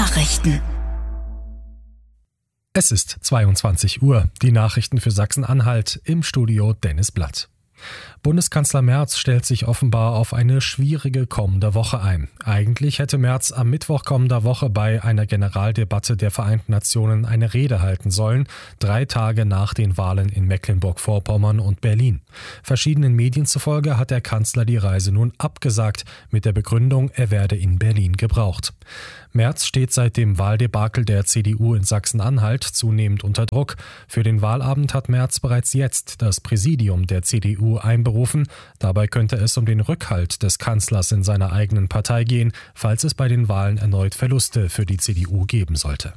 Nachrichten. Es ist 22 Uhr. Die Nachrichten für Sachsen-Anhalt, im Studio Dennis Blatt. Bundeskanzler Merz stellt sich offenbar auf eine schwierige kommende Woche ein. Eigentlich hätte Merz am Mittwoch kommender Woche bei einer Generaldebatte der Vereinten Nationen eine Rede halten sollen, 3 Tage nach den Wahlen in Mecklenburg-Vorpommern und Berlin. Verschiedenen Medien zufolge hat der Kanzler die Reise nun abgesagt, mit der Begründung, er werde in Berlin gebraucht. Merz steht seit dem Wahldebakel der CDU in Sachsen-Anhalt zunehmend unter Druck. Für den Wahlabend hat Merz bereits jetzt das Präsidium der CDU einberufen. Dabei könnte es um den Rückhalt des Kanzlers in seiner eigenen Partei gehen, falls es bei den Wahlen erneut Verluste für die CDU geben sollte.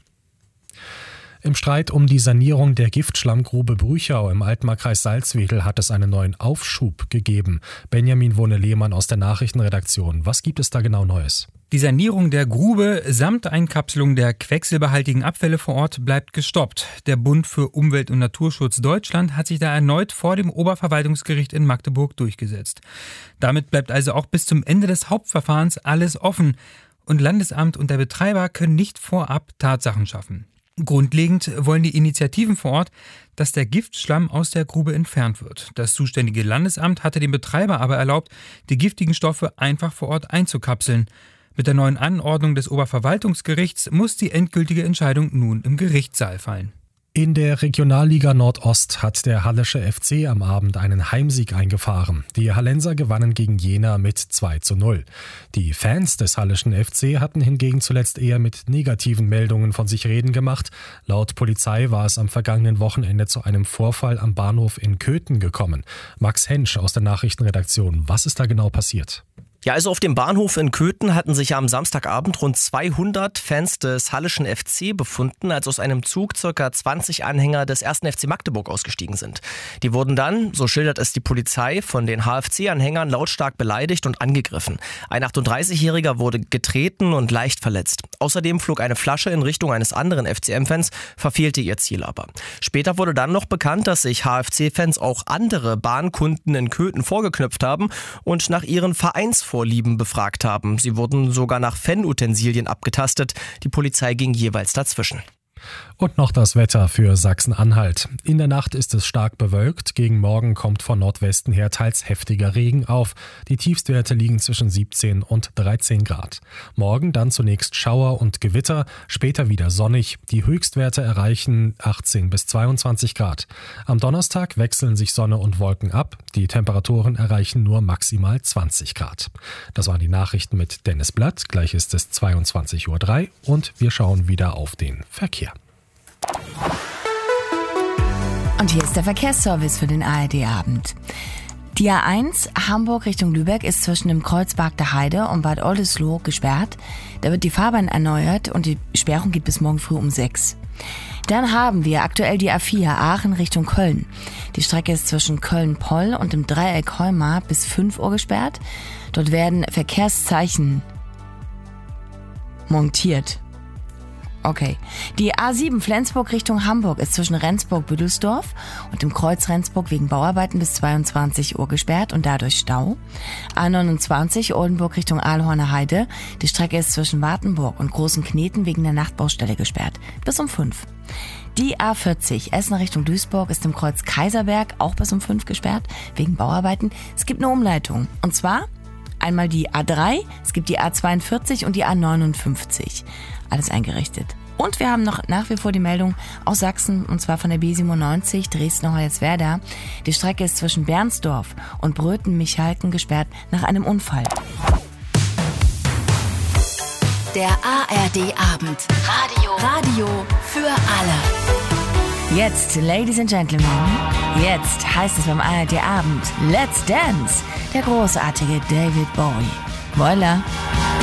Im Streit um die Sanierung der Giftschlammgrube Brüchau im Altmarkkreis Salzwedel hat es einen neuen Aufschub gegeben. Benjamin Wohne-Lehmann aus der Nachrichtenredaktion. Was gibt es da genau Neues? Die Sanierung der Grube samt Einkapselung der quecksilberhaltigen Abfälle vor Ort bleibt gestoppt. Der Bund für Umwelt- und Naturschutz Deutschland hat sich da erneut vor dem Oberverwaltungsgericht in Magdeburg durchgesetzt. Damit bleibt also auch bis zum Ende des Hauptverfahrens alles offen. Und Landesamt und der Betreiber können nicht vorab Tatsachen schaffen. Grundlegend wollen die Initiativen vor Ort, dass der Giftschlamm aus der Grube entfernt wird. Das zuständige Landesamt hatte dem Betreiber aber erlaubt, die giftigen Stoffe einfach vor Ort einzukapseln. Mit der neuen Anordnung des Oberverwaltungsgerichts muss die endgültige Entscheidung nun im Gerichtssaal fallen. In der Regionalliga Nordost hat der Hallische FC am Abend einen Heimsieg eingefahren. Die Hallenser gewannen gegen Jena mit 2:0. Die Fans des Hallischen FC hatten hingegen zuletzt eher mit negativen Meldungen von sich reden gemacht. Laut Polizei war es am vergangenen Wochenende zu einem Vorfall am Bahnhof in Köthen gekommen. Max Hensch aus der Nachrichtenredaktion. Was ist da genau passiert? Ja, also auf dem Bahnhof in Köthen hatten sich am Samstagabend rund 200 Fans des Hallischen FC befunden, als aus einem Zug ca. 20 Anhänger des 1. FC Magdeburg ausgestiegen sind. Die wurden dann, so schildert es die Polizei, von den HFC-Anhängern lautstark beleidigt und angegriffen. Ein 38-Jähriger wurde getreten und leicht verletzt. Außerdem flog eine Flasche in Richtung eines anderen FCM-Fans, verfehlte ihr Ziel aber. Später wurde dann noch bekannt, dass sich HFC-Fans auch andere Bahnkunden in Köthen vorgeknöpft haben und nach ihren Vereinsvorlieben befragt haben. Sie wurden sogar nach Fanutensilien abgetastet. Die Polizei ging jeweils dazwischen. Und noch das Wetter für Sachsen-Anhalt. In der Nacht ist es stark bewölkt. Gegen Morgen kommt von Nordwesten her teils heftiger Regen auf. Die Tiefstwerte liegen zwischen 17 und 13 Grad. Morgen dann zunächst Schauer und Gewitter, später wieder sonnig. Die Höchstwerte erreichen 18 bis 22 Grad. Am Donnerstag wechseln sich Sonne und Wolken ab. Die Temperaturen erreichen nur maximal 20 Grad. Das waren die Nachrichten mit Dennis Blatt. Gleich ist es 22:03 Uhr und wir schauen wieder auf den Verkehr. Und hier ist der Verkehrsservice für den ARD-Abend. Die A1 Hamburg Richtung Lübeck ist zwischen dem Kreuz Bargter Heide und Bad Oldesloe gesperrt. Da wird die Fahrbahn erneuert und die Sperrung geht bis morgen früh um 6. Dann haben wir aktuell die A4 Aachen Richtung Köln. Die Strecke ist zwischen Köln-Poll und dem Dreieck Heumar bis 5 Uhr gesperrt. Dort werden Verkehrszeichen montiert. Okay. Die A7 Flensburg Richtung Hamburg ist zwischen Rendsburg-Büdelsdorf und dem Kreuz Rendsburg wegen Bauarbeiten bis 22 Uhr gesperrt und dadurch Stau. A29 Oldenburg Richtung Aalhorner Heide. Die Strecke ist zwischen Wartenburg und Großen Kneten wegen der Nachtbaustelle gesperrt. Bis um 5. Die A40 Essen Richtung Duisburg ist im Kreuz Kaiserberg auch bis um 5 gesperrt wegen Bauarbeiten. Es gibt eine Umleitung. Und zwar einmal die A3, es gibt die A42 und die A59. Alles eingerichtet. Und wir haben noch nach wie vor die Meldung aus Sachsen, und zwar von der B97 Dresden-Hoyerswerda. Die Strecke ist zwischen Bernsdorf und Bröthen-Michalken gesperrt nach einem Unfall. Der ARD-Abend. Radio für alle. Jetzt, Ladies and Gentlemen, jetzt heißt es beim ARD-Abend Let's Dance, der großartige David Bowie. Voila!